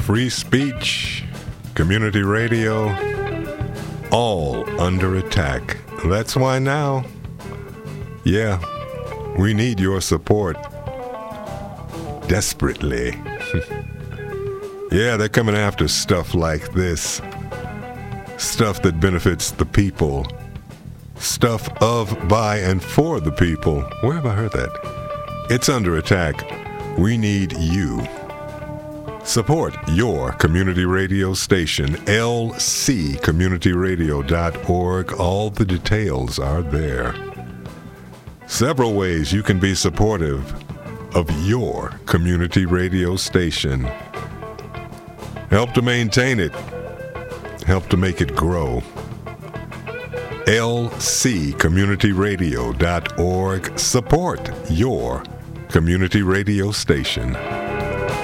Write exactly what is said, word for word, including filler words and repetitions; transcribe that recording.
free speech, community radio, all under attack. That's why now, yeah, we need your support desperately. Yeah, they're coming after stuff like this. Stuff that benefits the people. Stuff of, by, and for the people. Where have I heard that? It's under attack. We need you. Support your community radio station, L C community radio dot org. All the details are there. Several ways you can be supportive of your community radio station. Help to maintain it. Help to make it grow. L C community radio dot org. Support your community radio station.